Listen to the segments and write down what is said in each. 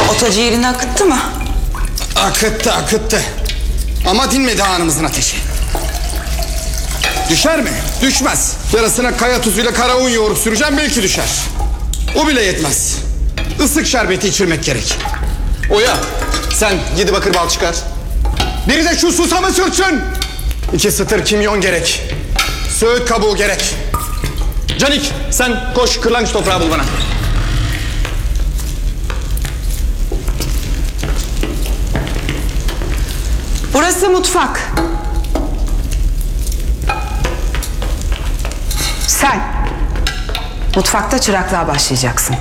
O ciğerini akıttı mı? Akıttı akıttı. Ama dinmedi hanımızın ateşi. Düşer mi? Düşmez. Yarasına kaya tuzuyla kara un yoğurup süreceğim, belki düşer. O bile yetmez. Isık şerbeti içirmek gerek. Oya, sen 7 bakır bal çıkar. Biri de şu susamı sürtsün. 2 sıtır kimyon gerek. Söğüt kabuğu gerek. Canik, sen koş kırlangıç toprağı bul bana. Burası mutfak. Sen mutfakta çıraklığa başlayacaksın.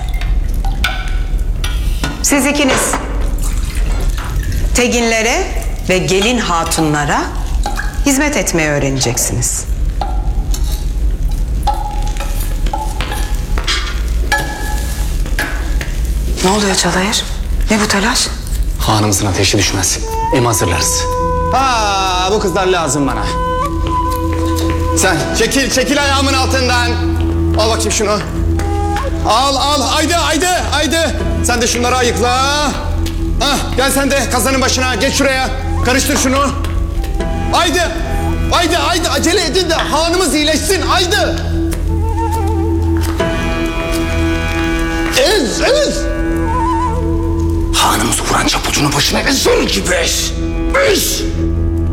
Siz ikiniz teginlere ve gelin hatunlara hizmet etmeyi öğreneceksiniz. Ne oluyor Çalayır? Ne bu telaş? Hanımızın ateşi düşmez. Em hazırlarız. Ha, bu kızlar lazım bana. Sen çekil ayağımın altından. Al bakayım şunu. Al. Haydi. Sen de şunları ayıkla. Ah, gel sen de kazanın başına. Geç şuraya. Karıştır şunu. Haydi. Acele edin de hanımız iyileşsin. Haydi. Ez. Hanımız vuran çapucunun başına ezir gibi ez.